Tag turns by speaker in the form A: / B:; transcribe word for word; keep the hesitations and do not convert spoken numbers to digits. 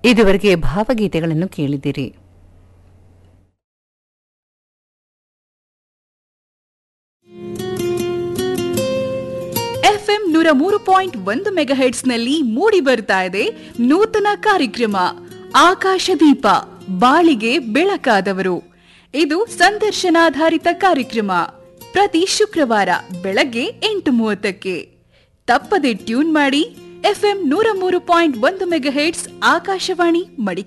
A: ಇದುವರೆಗೆ ಭಾವಗೀತೆಗಳನ್ನು ಕೇಳಿದಿರಿ.
B: ಎಫ್ಎಂ ನೂರ ಮೂರು ಪಾಯಿಂಟ್ ಒಂದು ಮೆಗಾಹೆಟ್ಸ್ನಲ್ಲಿ ಮೂಡಿ ಬರ್ತಾ ಇದೆ ನೂತನ ಕಾರ್ಯಕ್ರಮ ಆಕಾಶದೀಪ ಬಾಳಿಗೆ ಬೆಳಕಾದವರು. ಇದು ಸಂದರ್ಶನಾಧಾರಿತ ಕಾರ್ಯಕ್ರಮ. ಪ್ರತಿ ಶುಕ್ರವಾರ ಬೆಳಗ್ಗೆ ಎಂಟು ಮೂವತ್ತಕ್ಕೆ ತಪ್ಪದೆ ಟ್ಯೂನ್ ಮಾಡಿ. ಎಫ್ಎಂ ನೂರ ಮೂರು ಪಾಯಿಂಟ್ ಒಂದು ಮೆಗಾಹೆಟ್ಸ್ ಆಕಾಶವಾಣಿ ಮಡಿಕೇರಿ.